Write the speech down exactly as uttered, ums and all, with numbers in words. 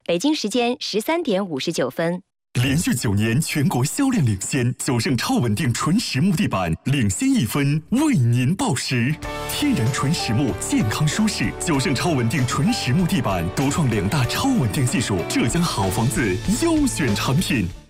北京时间十三点五十九分。 连续九年全国销量领先，九盛超稳定纯实木地板领先一分，为您报时。天然纯实木，健康舒适。九盛超稳定纯实木地板独创两大超稳定技术，浙江好房子优选产品。